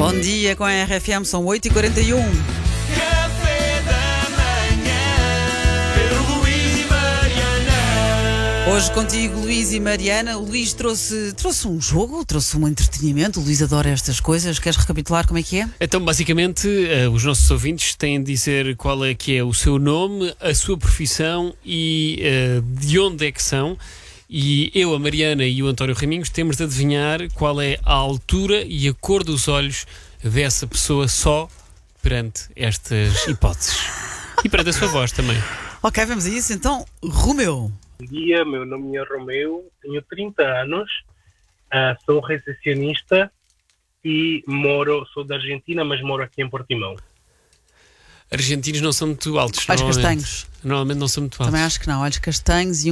Bom dia com a RFM, são 8h41. Café da manhã, Pedro, Luís e Mariana. Hoje contigo, Luís e Mariana. O Luís trouxe um jogo, trouxe um entretenimento. O Luís adora estas coisas. Queres recapitular como é que é? Então, basicamente, os nossos ouvintes têm de dizer qual é que é o seu nome, a sua profissão e de onde é que são. E eu, a Mariana e o António Raminhos temos de adivinhar qual é a altura e a cor dos olhos dessa pessoa só perante estas hipóteses. E perante a sua voz também. Ok, vamos a isso. Então, Romeu. Bom dia, meu nome é Romeu, tenho 30 anos, sou recepcionista e sou da Argentina, mas moro aqui em Portimão. Argentinos não são muito altos. Olhos castanhos. Normalmente não são muito altos. Também acho que não. Olhos castanhos e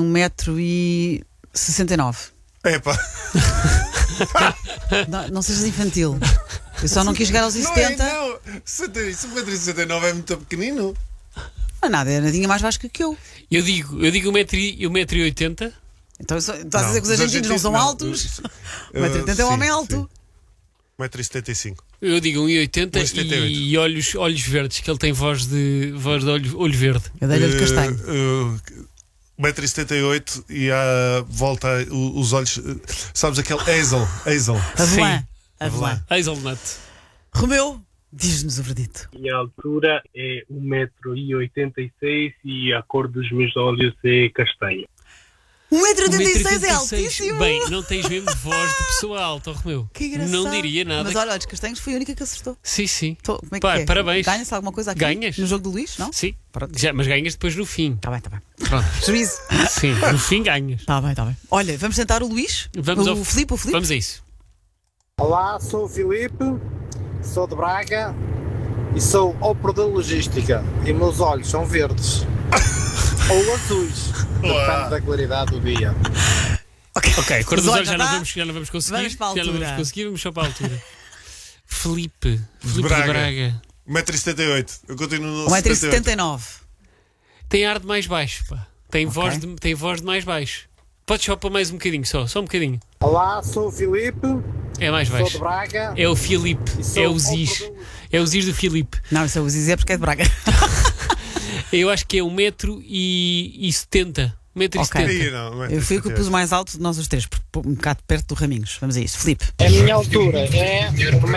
1,69 m. Epá, Não sejas infantil. Eu só não quis chegar aos 1,70 m. não, 1,69 é muito pequenino. Não é nada, é nadinha mais vasca que eu. Eu digo 1,80 m. Então estás a dizer que os argentinos não são altos? 1,80 m é um homem alto. 1,75 m. Eu digo 1,80 m 1,78 e olhos verdes, que ele tem voz de olho verde. Eu dei-lhe de castanho. 1,78 m e à volta os olhos. Sabes aquele hazel. Avelã. Avelã. Hazelnut. Romeu, diz-nos o verdito. Minha altura é 1,86 m e a cor dos meus olhos é castanho. 1,86 m é altíssimo. Bem, não tens mesmo voz de pessoa alta, Romeu. Que engraçado. Não diria nada. Mas olha, olhos castanhos foi a única que acertou. Sim. Como é que Pá, é? parabéns. Ganha-se alguma coisa aqui? Ganhas. No jogo do Luís, não? Sim. Pronto. Mas ganhas depois no fim. Tá bem. Pronto. Juízo. Sim, no fim ganhas. Tá bem. Olha, vamos tentar o Luís? O Filipe? Vamos a isso. Olá, sou o Filipe, sou de Braga e sou operador de logística e meus olhos são verdes ou azuis, depende da claridade do dia. Ok, cor dos olhos já dá? não vamos conseguir. Vamos para a Já não altura. vamos conseguir, vamos só para a altura. Filipe de Braga. Braga. 1,78 m. Eu continuo no 1,79 m. Tem ar de mais baixo, pá. Tem voz de mais baixo. Podes só para mais um bocadinho, só um bocadinho. Olá, sou o Filipe, É mais sou de baixo. Braga. É o Filipe, e sou é o Ziz. operador- É o Ziz do Filipe. Não, isso é o Zizé porque é de Braga. Eu acho que é 1,70 m. 1,70 Ok. m. Aí, não, Eu fui o que pus mais alto de nós os três, um bocado perto do Raminhos. Vamos a isso. Filipe. A minha altura é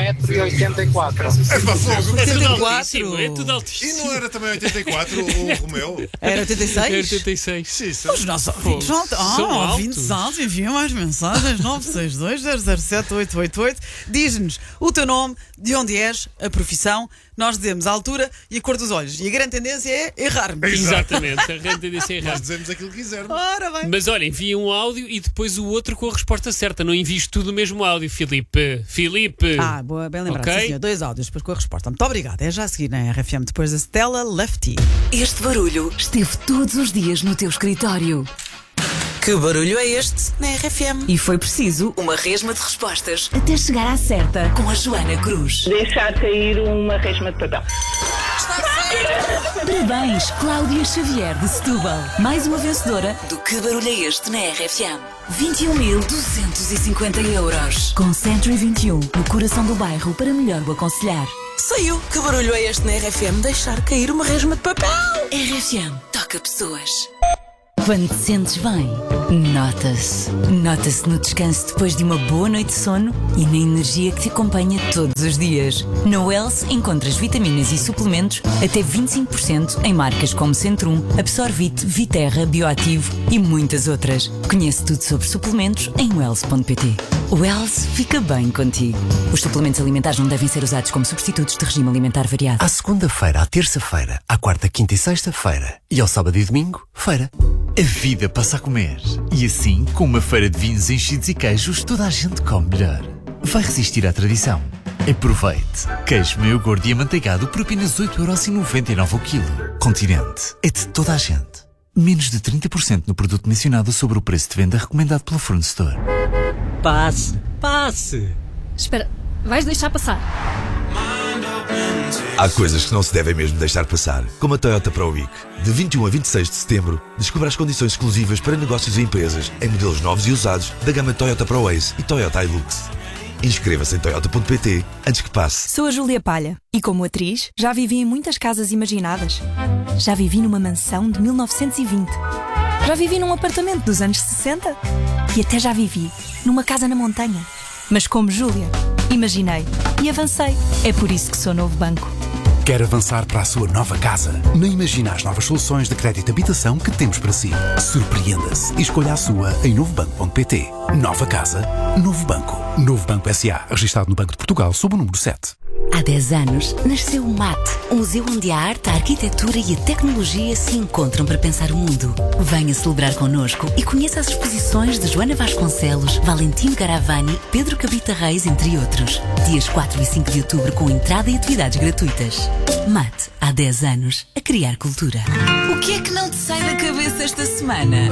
1,84 m. Epá, fogo. É tudo 84. altíssimo, é tudo E altíssimo. não era também 84 o Romeu? Era É 86? 86. Sim, Os nossos ouvintes são São altos. ouvintes altos. Enviam mais mensagens. 962-007-888. Diz-nos o teu nome, de onde és, a profissão. Nós dizemos a altura e a cor dos olhos. E a grande tendência é errarmos. Exatamente, a grande tendência é errada. Nós dizemos aquilo que quisermos. Ora bem. Mas olha, envia um áudio e depois o outro com a resposta certa. Não envies tudo o mesmo áudio, Filipe. Boa, bem lembrado. Ok. Sim, senhor. 2 áudios depois com a resposta. Muito obrigado. É já a seguir na RFM, depois da Stella Lefty. Este barulho esteve todos os dias no teu escritório. Que barulho é este na RFM? E foi preciso uma resma de respostas até chegar à certa com a Joana Cruz. Deixar cair uma resma de papel. Parabéns, Cláudia Xavier de Setúbal. Mais uma vencedora do Que Barulho é Este na RFM. 21.250 euros. Com Century 21, no coração do bairro, para melhor o aconselhar. Saiu. Que barulho é este na RFM? Deixar cair uma resma de papel. RFM, toca pessoas. Quando te sentes bem, nota-se. Nota-se no descanso depois de uma boa noite de sono e na energia que te acompanha todos os dias. Na Wells encontras vitaminas e suplementos até 25% em marcas como Centrum, Absorvit, Viterra, Bioativo e muitas outras. Conhece tudo sobre suplementos em wells.pt. Wells fica bem contigo. Os suplementos alimentares não devem ser usados como substitutos de regime alimentar variado. À segunda-feira, à terça-feira, à quarta, quinta e sexta-feira e ao sábado e domingo, feira. A vida passa a comer. E assim, com uma feira de vinhos enchidos e queijos, toda a gente come melhor. Vai resistir à tradição. Aproveite. Queijo meio gordo e amanteigado por apenas 8,99€ o quilo. Continente. É de toda a gente. Menos de 30% no produto mencionado sobre o preço de venda recomendado pelo fornecedor. Passe. Espera, vais deixar passar? Há coisas que não se devem mesmo deixar passar, como a Toyota Pro Week. De 21 a 26 de setembro, descubra as condições exclusivas para negócios e empresas em modelos novos e usados da gama Toyota Pro Ace e Toyota Hilux. Inscreva-se em toyota.pt antes que passe. Sou a Júlia Palha e, como atriz, já vivi em muitas casas imaginadas. Já vivi numa mansão de 1920. Já vivi num apartamento dos anos 60. E até já vivi numa casa na montanha. Mas como Júlia, imaginei e avancei. É por isso que sou Novo Banco. Quer avançar para a sua nova casa? Não imagina as novas soluções de crédito de habitação que temos para si. Surpreenda-se e escolha a sua em novobanco.pt. Nova casa, Novo Banco. Novo Banco S.A. Registado no Banco de Portugal sob o número 7. Há 10 anos, nasceu o MAT, um museu onde a arte, a arquitetura e a tecnologia se encontram para pensar o mundo. Venha celebrar connosco e conheça as exposições de Joana Vasconcelos, Valentino Garavani, Pedro Cabita Reis, entre outros. Dias 4 e 5 de outubro com entrada e atividades gratuitas. MAT, há 10 anos, a criar cultura. O que é que não te sai da cabeça esta semana?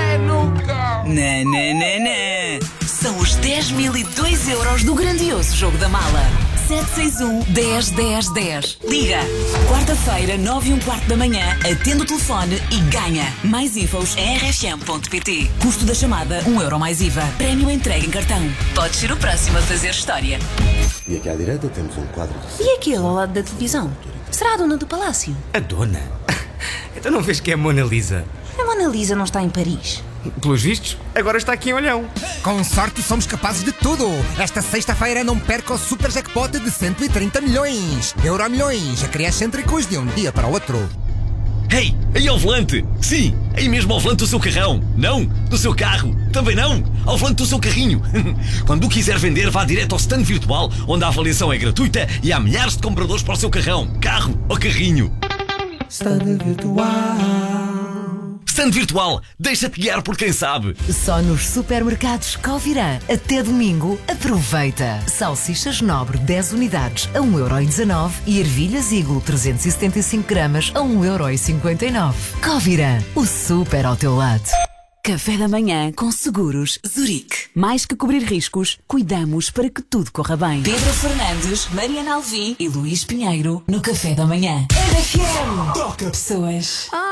São os 10.002 euros do grandioso jogo da mala. 761 10 10 10. Liga. Quarta-feira, 9h15 da manhã, atende o telefone e ganha. Mais infos em rfm.pt. Custo da chamada, 1 euro mais IVA. Prémio entregue em cartão. Pode ser o próximo a fazer história. E aqui à direita temos um quadro de... E aquele ao lado da televisão? Será a dona do palácio? A dona? Então não vês que é a Mona Lisa? A Mona Lisa não está em Paris. Pelos vistos, agora está aqui em Olhão. Com sorte somos capazes de tudo. Esta sexta-feira não perca o super jackpot de 130 milhões. Euromilhões, acrescêntricos de um dia para o outro. Ei, aí ao volante! Sim, aí mesmo ao volante do seu carrão. Não, do seu carro. Também não, ao volante do seu carrinho. Quando o quiser vender, vá direto ao stand virtual, onde a avaliação é gratuita e há milhares de compradores para o seu carrão, carro ou carrinho. Stand virtual. Stand virtual, deixa-te guiar por quem sabe. Só nos supermercados Covirã. Até domingo, aproveita. Salsichas Nobre 10 unidades a 1,19€ e ervilhas Eagle 375 gramas a 1,59€. Covirã, o super ao teu lado. Café da manhã com Seguros Zurique. Mais que cobrir riscos, cuidamos para que tudo corra bem. Pedro Fernandes, Mariana Alvim e Luís Pinheiro no Café da manhã. RFM. Toca pessoas.